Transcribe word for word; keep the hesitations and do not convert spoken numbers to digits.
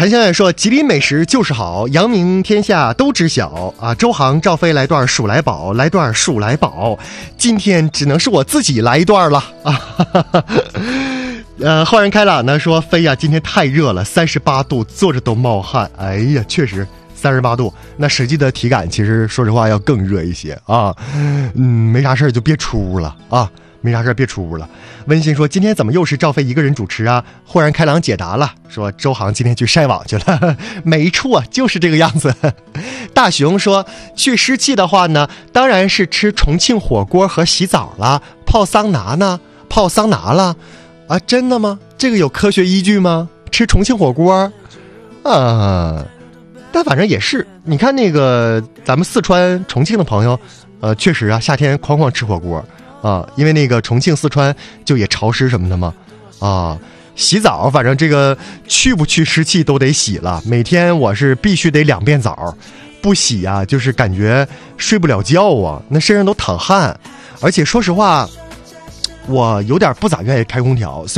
韩香远说吉林美食就是好，扬名天下都知晓啊！周航赵飞来段数来宝，来段数来宝，今天只能是我自己来一段了啊！哈哈哈呃，浩然开朗呢说飞呀，今天太热了，三十八度，坐着都冒汗。哎呀，确实三十八度，那实际的体感其实说实话要更热一些啊。嗯，没啥事就别出屋了啊。没啥事别出屋了。温馨说今天怎么又是赵飞一个人主持啊？豁然开朗解答了，说周航今天去晒网去了。没错，就是这个样子。大熊说去湿气的话呢，当然是吃重庆火锅和洗澡了。泡桑拿呢？泡桑拿了啊？真的吗？这个有科学依据吗？吃重庆火锅啊？但反正也是，你看那个咱们四川重庆的朋友，呃，确实啊，夏天哐哐吃火锅啊，因为那个重庆四川就也潮湿什么的嘛，啊，洗澡反正这个去不去湿气都得洗了，每天我是必须得两遍澡，不洗啊就是感觉睡不了觉啊，那身上都淌汗，而且说实话我有点不咋愿意开空调。